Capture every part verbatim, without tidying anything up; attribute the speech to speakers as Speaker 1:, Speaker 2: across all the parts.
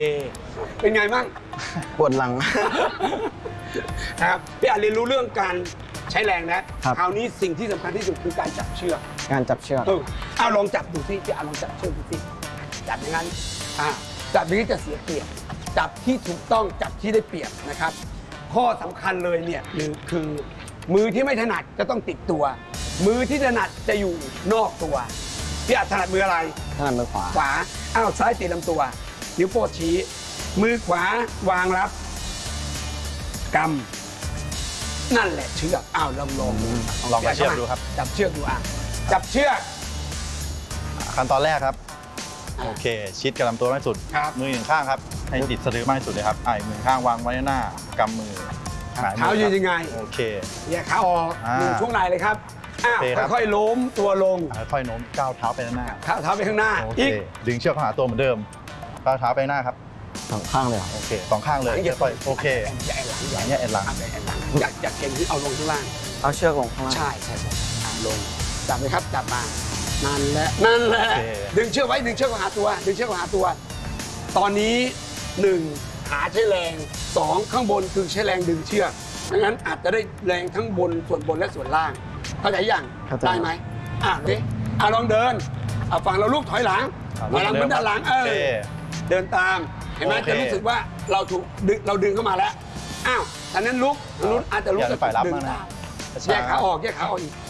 Speaker 1: เป็นไงบ้าง
Speaker 2: ปวดหลัง
Speaker 1: นะครับพี่อาจเรียนรู้เรื่องการใช้แรงนะคราวนี้สิ่งที่สำคัญที่สุดคือการจับเชือก
Speaker 2: การจับเชือก
Speaker 1: เออเอาลองจับดูสิพี่อาจลองจับเชือกดูสิจับอย่างนั้นอ่าจับอย่างนี้จะเสียเปรียบจับที่ถูกต้องจับที่ได้เปรียบนะครับข้อสำคัญเลยเนี่ยหรือคือมือที่ไม่ถนัดจะต้องติดตัวมือที่ถนัดจะอยู่นอกตัวพี่อาจถนัดมืออะไร
Speaker 2: ถนัดมือขวา
Speaker 1: ขวาอ้าวซ้ายติดลำตัวนิ้วโป้งชี้มือขวาวางรับกำนั่นแหละเชือกอ้าวลองลอง
Speaker 3: ลองจับเชือกดูครับ
Speaker 1: จับเชือกดูอ่ะจับเชือก
Speaker 3: ขั้นตอนแรกครับโอเคชิดกับลำตัวมากที่สุดมือหนึ่งข้างครับให้ติดสะดือมากที่สุดเลยครับไอ้มือข้างวางไว้หน้ากำมือ
Speaker 1: เท้ายืนยังไง
Speaker 3: โอเค
Speaker 1: แยกขาออกหนึ่งช่วงไหล่เลยครับอ้าวค่อยๆล้มตัวลง
Speaker 3: ค่อยๆโน้มก้าวเท้าไปข้างหน้า
Speaker 1: ก้าวเท้าไปข้างหน้าอีก
Speaker 3: ดึงเชือกเข้าหาตัวเหมือนเดิมก้าวเท้าไปหน้าครับ
Speaker 2: สองข้างเลย
Speaker 3: โอเคสองข้างเลยค่อยๆโอเค
Speaker 1: อย่าแอนหลัง
Speaker 3: อย่าแอนหลัง
Speaker 1: อย่าอย่าเก่งที่เอาลงข้างล่าง
Speaker 2: เอาเชือกลงข้างล่าง
Speaker 1: ใช่ใช่ใช่ลงจับเลยครับจับมานั่นแหละนั่นแหละดึงเชือกไว้ดึงเชือกเข้าหาตัวดึงเชือกเข้าหาตัวตอนนี้หนึ่งขาใช้แรงสองข้างบนคือใช้แรงดึงเชือกดังนั้นอาจจะได้แรงทั้งบนส่วนบนและส่วนล่างเข้าใจยังได้ไหมอ่ะดิอ่ะลองเดินเอาฝั่งเราลูกถอยหลังถอยหลังเหมือนด้านหลังเออเดินตามเห็นไหมจะรู้สึกว่าเราถูกดึงเราดึงเข้ามาแล้วอ้าวแต่นั้นลุกลุกอาจจะลุกจะดึงตามแยกขาออกแยกขาออกอีก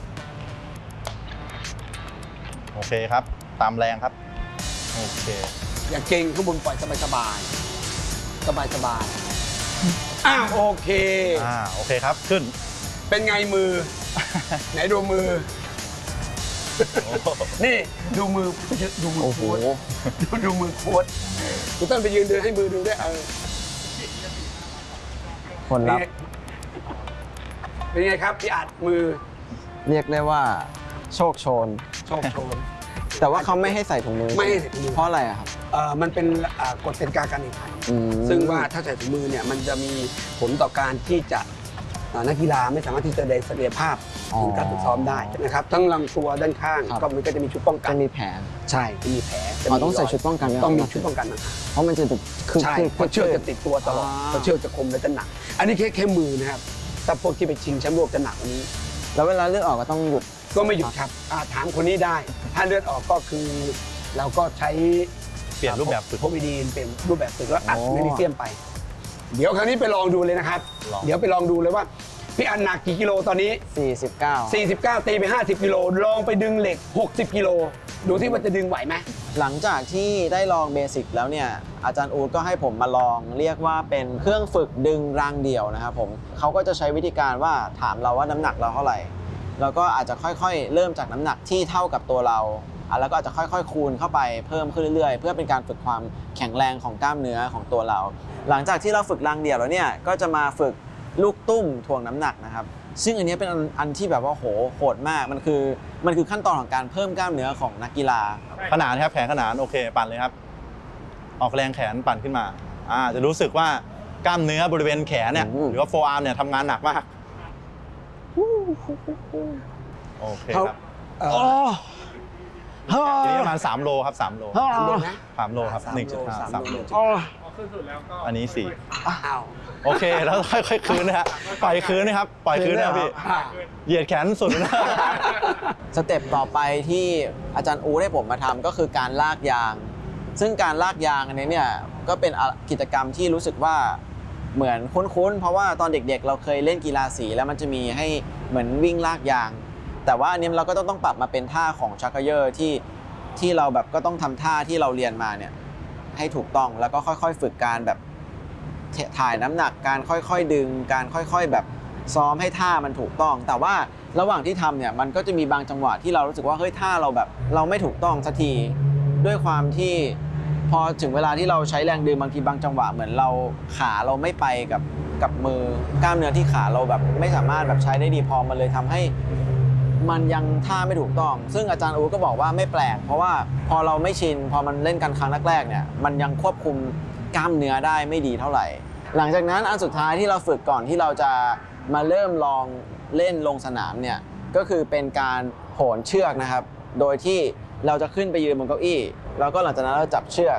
Speaker 3: โอเคครับตามแรงครับโอเค
Speaker 1: อย่าเก่งข้างบนปล่อยสบายสบายสบายสบายอ้าวโอเค
Speaker 3: อ่าโอเคครับขึ้น
Speaker 1: เป็นไงมือไหนดูมือนี่ดูมือดูมือโค้ดดูดูมือโค้ดคุณต้นไปยืนเดินให้มือดูด้วยเออ
Speaker 2: คนรับ
Speaker 1: เป็นไงครับพี่อาจมือ
Speaker 2: เรียกได้ว่าโชคโชน
Speaker 1: โชคโชน
Speaker 2: แต่ว่าเขาไม่ให้ใส่ถุงมือ
Speaker 1: ไม่ให้ใส่ถุงมือ
Speaker 2: เพราะอะไรครับ
Speaker 1: เอ่อมันเป็นกฎกติกาการแข่งขันซึ่งว่าถ้าใส่ถุงมือเนี่ยมันจะมีผลต่อการที่จะนักกีฬาไม่สามารถที่จะได้ศักยภาพในการฝึกซ้อมได้นะครับทั้งลำตัวด้านข้างก็มันก็จะมีชุดป้องกัน
Speaker 2: จะมีแผล
Speaker 1: ใช่จะมีแผล
Speaker 2: ต้องใส่ชุดป้องกัน
Speaker 1: ต้องมีชุดป้องกันนะ
Speaker 2: เพราะมันจะ
Speaker 1: คือใช่เพราะเชือกจะติดตัวตลอดเพราะเชือกจะคมและจะหนักอันนี้แค่แค่มือนะครับแต่พวกที่ไปชิงแชมป์โลกจะหนักกว่านี้
Speaker 2: แล้วเวลาเลือดออกก็ต้องหยุด
Speaker 1: ก็ไม่หยุดครับถามคนนี้ได้ถ้าเลือดออกก็คือเราก็ใช้
Speaker 3: เปลี่ยนรูปแบบฝึก
Speaker 1: โพวิดีนเปลี่ยนรูปแบบฝึกแล้วอัดแมกนีเซียมไปเดี๋ยวคราวนี้ไปลองดูเลยนะครับเดี๋ยวไปลองดูเลยว่าพี่อันหนักกี่กิโลตอนนี้
Speaker 2: สี่สิบเก้า
Speaker 1: สี่สิบเก้าตีไปห้าสิบกิโลลองไปดึงเหล็กหกสิบกิโลดูที่ว่าจะดึงไหวไหม
Speaker 2: หลังจากที่ได้ลองเบสิกแล้วเนี่ยอาจารย์อู๊ดก็ให้ผมมาลองเรียกว่าเป็นเครื่องฝึกดึงรางเดี่ยวนะครับผมเขาก็จะใช้วิธีการว่าถามเราว่าน้ำหนักเราเท่าไหร่แล้วก็อาจจะค่อยๆเริ่มจากน้ำหนักที่เท่ากับตัวเราแล้วก็อาจจะค่อยๆคูณเข้าไปเพิ่มขึ้นเรื่อยๆเพื่อเป็นการฝึกความแข็งแรงของกล้ามเนื้อของตัวเราหลังจากที่เราฝึกรางเดี่ยวแล้วเนี่ยก็จะมาฝึกลูกตุ้มถ่วงน้ำหนักนะครับซึ่งอันนี้เป็นอันที่แบบว่าโหโหดมากมันคือมันคือขั้นตอนของการเพิ่มกล้ามเนื้อของนักกีฬา
Speaker 3: ขนานครับแขนขนานโอเคปั่นเลยครับออกแรงแขนปั่นขึ้นมาอ่าจะรู้สึกว่ากล้ามเนื้อบริเวณแขนเนี่ยหรือว่าโฟอาร์มเนี่ยทำงานหนักมากโอเคครับทีนี้ประมาณสามโลครับสามโลสามโลครับหนึ่งจุดห้าสามโลอันนี้สี่โอเคแล้วค่อยๆคืนนะฮะปล่อยคืนนะครับปล่อยคืนนะพี่เหยียดแขนสุดนะ
Speaker 2: สเต็ปต่อไปที่อาจารย์อู๊ดให้ผมมาทำก็คือการลากยางซึ่งการลากยางอันนี้เนี่ยก็เป็นกิจกรรมที่รู้สึกว่าเหมือนคุ้นๆเพราะว่าตอนเด็กๆเราเคยเล่นกีฬาสีแล้วมันจะมีให้เหมือนวิ่งลากยางแต่ว่าอันนี้เราก็ต้องปรับมาเป็นท่าของชักเกยอร์ที่ที่เราแบบก็ต้องทำท่าที่เราเรียนมาเนี่ยให้ถูกต้องแล้วก็ค่อยๆฝึกการแบบถ่ายน้ำหนักการค่อยๆดึงการค่อยๆแบบซ้อมให้ท่ามันถูกต้องแต่ว่าระหว่างที่ทำเนี่ยมันก็จะมีบางจังหวะที่เรารู้สึกว่าเฮ้ยท่าเราแบบเราไม่ถูกต้องสักทีด้วยความที่พอถึงเวลาที่เราใช้แรงดึงบางทีบางจังหวะเหมือนเราขาเราไม่ไปกับกับมือกล้ามเนื้อที่ขาเราแบบไม่สามารถแบบใช้ได้ดีพอมันเลยทำให้มันยังท่าไม่ถูกต้องซึ่งอาจารย์อู๊ดก็บอกว่าไม่แปลกเพราะว่าพอเราไม่ชินพอมันเล่นกันครั้งแรกๆเนี่ยมันยังควบคุมกล้ามเนื้อได้ไม่ดีเท่าไหร่หลังจากนั้นอันสุดท้ายที่เราฝึกก่อนที่เราจะมาเริ่มลองเล่นลงสนามเนี่ยก็คือเป็นการโหนเชือกนะครับโดยที่เราจะขึ้นไปยืนบนเก้าอี้แล้วก็หลังจากนั้นเราจับเชือก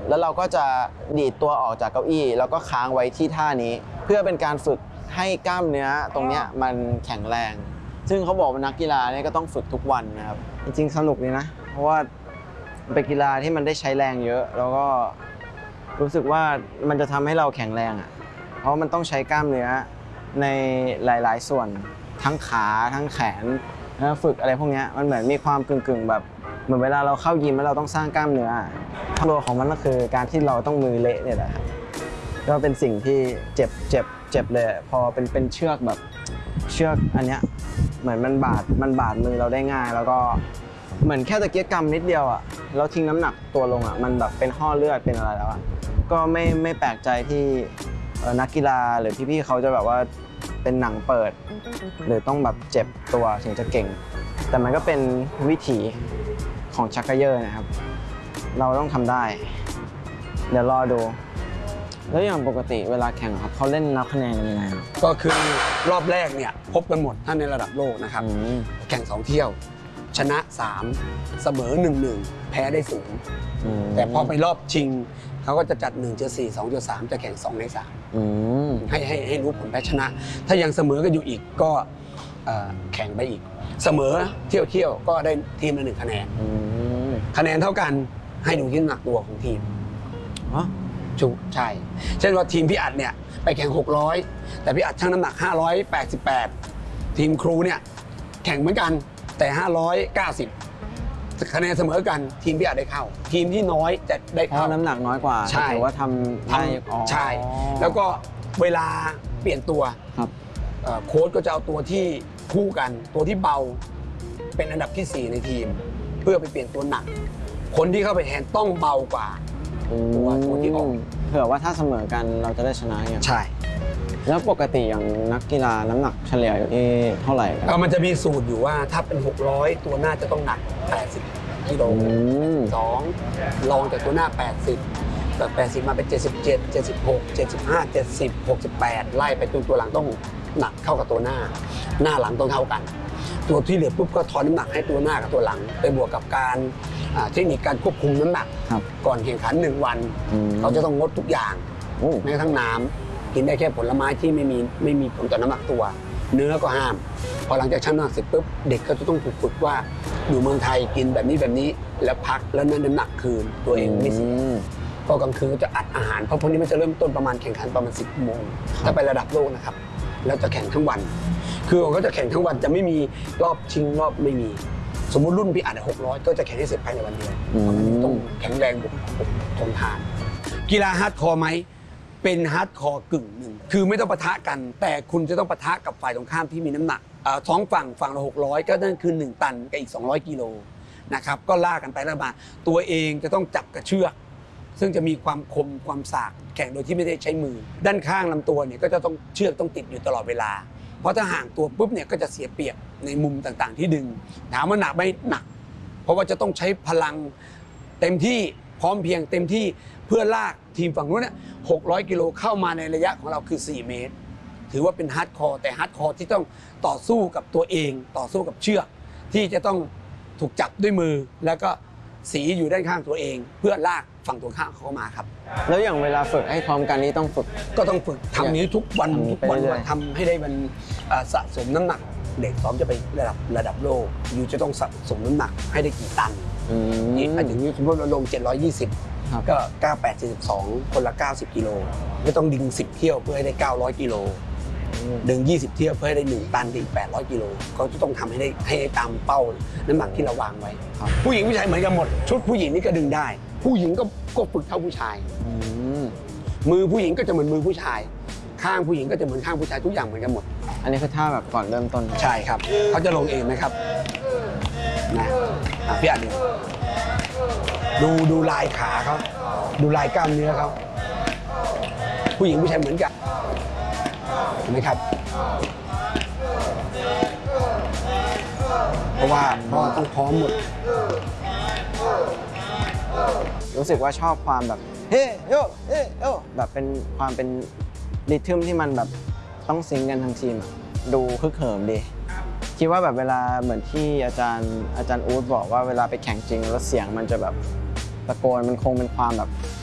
Speaker 2: แล้วเราก็จะดีดตัวออกจากเก้าอี้แล้วก็ค้างไว้ที่ท่านี้ เพื่อเป็นการฝึกให้กล้ามเนื้อตรงเนี้ยมันแข็งแรง ซึ่งเขาบอกว่านักกีฬาเนี่ยก็ต้องฝึกทุกวันนะครับจริงๆสนุกดีนะเพราะว่าเป็นกีฬาที่มันได้ใช้แรงเยอะแล้วก็รู้สึกว่ามันจะทำให้เราแข็งแรงอ่ะเพราะมันต้องใช้กล้ามเนื้อในหลายๆส่วนทั้งขาทั้งแขนนะฝึกอะไรพวกนี้มันเหมือนมีความกึ่งๆแบบเหมือนเวลาเราเข้ายิมแล้วเราต้องสร้างกล้ามเนื้อตัวของมันก็คือการที่เราต้องมือเละเนี่ยแหละก็เป็นสิ่งที่เจ็บเจ็บเจ็บเลยพอเป็นเป็นเชือกแบบเชือกอันเนี้ยเหมือนมันบาดมันบาดมือเราได้ง่ายแล้วก็เหมือนแค่ตะเกียกกำนิดเดียวอ่ะเราทิ้งน้ำหนักตัวลงอ่ะมันแบบเป็นห่อเลือดเป็นอะไรแล้วอ่ะก็ไม่ไม่แปลกใจที่นักกีฬาหรือพี่ๆเขาจะแบบว่าเป็นหนังเปิดหรือต้องแบบเจ็บตัวถึงจะเก่งแต่มันก็เป็นวิถีของชักเกยอร์นะครับเราต้องทำได้เดี๋ยวรอดูแล้วอย่างปกติเวลาแข่งครับเขาเล่นนับคะแนนกันยังไงครับ
Speaker 1: ก็คือรอบแรกเนี่ยพบกันหมดท่านในระดับโลกนะครับแข่งสองเที่ยวชนะสามเสมอหนึ่งหนึ่งแพ้ได้ศูนย์แต่พอไปรอบชิงเขาก็จะจัดหนึ่งเจอสี่สองเจอสามจะแข่งสองในสามให้ให้ให้รู้ผลแพ้ชนะ ถ้ายังเสมอกันอยู่อีกก็แข่งไปอีกเสมอเที่ยวเที่ยวก็ได้ทีมละหนึ่งคะแนนคะแนนเท่ากันให้ดูที่น้ำหนักตัวของทีมจุใช่เช่นว่าทีมพี่อัดเนี่ยไปแข่งหกร้อยแต่พี่อัดชั่งน้ำหนักห้าร้อยแปดสิบแปดทีมครูเนี่ยแข่งเหมือนกันแต่ห้าร้อยเก้าสิบคะแนนเสมอกันทีมพี่อัดได้เข้าทีมที่น้อยจะได้เข้า
Speaker 2: น้ำหนักน้อยกว่า
Speaker 1: ใช่
Speaker 2: ถือว่าทำได้
Speaker 1: ใช่แล้วก็เวลาเปลี่ยนตัวโค้ชก็จะเอาตัวที่คู่กันตัวที่เบาเป็นอันดับที่สี่ในทีมเพื่อไปเปลี่ยนตัวหนักคนที่เข้าไปแทนต้องเบากว่าตัวตัวที่ออก
Speaker 2: เผื่อว่าถ้าเสมอกันเราจะได้ชนะอย่าง
Speaker 1: ใช่
Speaker 2: แล้วปกติอย่างนักกีฬาน้ำหนักเฉลี่ยอยู่ที่เท่าไหร่
Speaker 1: ครับมันจะมีสูตรอยู่ว่าถ้าเป็นหกร้อยตัวหน้าจะต้องหนักแปดสิบกิโลสองรองจากตัวหน้าแปดสิบจากแปดสิบมาเป็นเจ็ดสิบเจ็ด เจ็ดสิบหก เจ็ดสิบห้า เจ็ดสิบ หกสิบแปดไล่ไปตัวตัวหลังต้องหนักเท่ากับตัวหน้าหน้าหลังต้องเท่ากันตัวที่เหลือปุ๊บก็ทอนน้ำหนักให้ตัวหน้ากับตัวหลังไปบวกกับการเทคนิคการควบคุมน้ำหนักก่อนแข่งขันหนึ่งวันเขาจะต้องงดทุกอย่างแม้กระทั่งน้ำกินได้แค่ผลไม้ที่ไม่มีไม่มีผลต่อน้ำหนักตัวเนื้อก็ห้ามพอหลังจากชั่งน้ำหนักเสร็จปุ๊บเด็กก็จะต้องถูกฝึกว่าอยู่เมืองไทยกินแบบนี้แบบนี้แล้วพักแล้วนั่นน้ำหนักคืนตัวเองไม่เสียก็กลางคืนก็จะอัดอาหารเพราะพวกนี้มันจะเริ่มต้นประมาณแข่งขันประมาณสิบโมงถ้าไประดับโลกนะครับแล้วจะแข่งทั้งวันคือเขาจะแข่งทั้งวันจะไม่มีรอบชิงรอบไม่มีสมมุติรุ่นพี่อัดหกร้อยก็จะแข่งให้เสร็จภายในวันเดียวต้องแข็งแรงบุกทนทานกีฬาฮาร์ดคอร์ไหมเป็นฮาร์ดคอร์กึ่งหนึ่งคือไม่ต้องปะทะกันแต่คุณจะต้องปะทะกับฝ่ายตรงข้ามที่มีน้ำหนักท้องฝั่งฝั่งละหกร้อยก็นั่นคือหนึ่งตันกับอีกสองร้อยกิโลนะครับก็ลากกันไปแล้วมาตัวเองจะต้องจับกระเชือกซึ่งจะมีความคมความสากแข่งโดยที่ไม่ได้ใช้มือด้านข้างลำตัวเนี่ยก็จะต้องเชือกต้องติดอยู่ตลอดเวลาเพราะถ้าห่างตัวปุ๊บเนี่ยก็จะเสียเปรียบในมุมต่างๆที่ดึงถามว่าหนักไหมหนักเพราะว่าจะต้องใช้พลังเต็มที่พร้อมเพียงเต็มที่เพื่อลากทีมฝั่งนู้นเนี่ยหกร้อยกิโลเข้ามาในระยะของเราคือสี่เมตรถือว่าเป็นฮาร์ดคอร์แต่ฮาร์ดคอร์ที่ต้องต่อสู้กับตัวเองต่อสู้กับเชือกที่จะต้องถูกจับด้วยมือแล้วก็สีอยู่ด้านข้างตัวเองเพื่อลากฝั่งตัวข้างเขามาครับ
Speaker 2: แล้วอย่างเวลาฝึกให้พร้อมกันนี้ต้องฝึก
Speaker 1: ก็ต้องฝึกทำนี้ทุกวันทุกวันทำให้ได้มันสะสมน้ำหนักเด็กซ้อมจะไประดับระดับโลกอยู่จะต้องสะสมน้ำหนักให้ได้กี่ตันนี่อันอย่างนี้สมมติเราลงเจ็ดร้อยยี่สิบก็เก้า แปด สี่สิบสองคนละเก้าสิบกิโลไม่ต้องดึงสิบเที่ยวเพื่อให้ได้เก้าร้อยกิโลดึงยี่สิบเที่ยวเพื่อให้ได้หนึ่งตันได้อีกแปดร้อยกิโลเขาจะต้องทำให้ได้ให้ตามเป้าน้ำหนักที่เราวางไว้ผู้หญิงผู้ชายเหมือนกันหมดชุดผู้หญิงนี่ก็ดึงได้ผู้หญิงก็ก็ฝึกเท่าผู้ชายมือผู้หญิงก็จะเหมือนมือผู้ชายข้างผู้หญิงก็จะเหมือนข้างผู้ชายทุกอย่างเหมือนกันหมด
Speaker 2: อันนี้คือท่าแบบก่อนเริ่มต้น
Speaker 1: ใช่ครับเขาจะลงเองไหมครับนะพี่อันดูดูลายขาเขาดูลายกล้ามเนื้อเขาผู้หญิงผู้ชายเหมือนกันเห็นไหมครับเพราะว่าเพราะต้องพร้อมหมด
Speaker 2: รู้สึกว่าชอบความแบบเฮ้โยเฮ้โยแบบเป็นความเป็นริทึมที่มันแบบต้องซิงกันทั้งทีมดูคึกเหิมดีคิดว่าแบบเวลาเหมือนที่อาจารย์อาจารย์อู๊ดบอกว่าเวลาไปแข่งจริงแล้วเสียงมันจะแบบตะโกนมันคงเป็นความแบบ